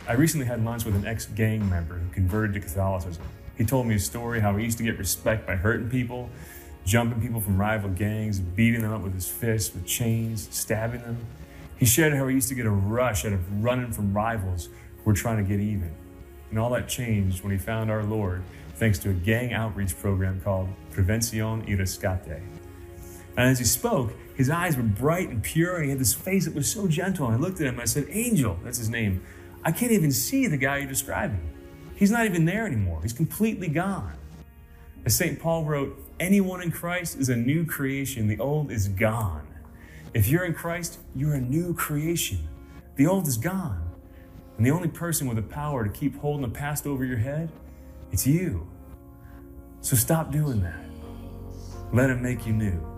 I recently had lunch with an ex-gang member who converted to Catholicism. He told me a story how he used to get respect by hurting people, jumping people from rival gangs, beating them up with his fists, with chains, stabbing them. He shared how he used to get a rush out of running from rivals who were trying to get even. And all that changed when he found our Lord, thanks to a gang outreach program called Prevención y Rescate. And as he spoke, his eyes were bright and pure, and he had this face that was so gentle. And I looked at him and I said, Angel, that's his name, I can't even see the guy you're describing. He's not even there anymore. He's completely gone. As St. Paul wrote, anyone in Christ is a new creation. The old is gone. If you're in Christ, you're a new creation. The old is gone. And the only person with the power to keep holding the past over your head, it's you. So stop doing that. Let him make you new.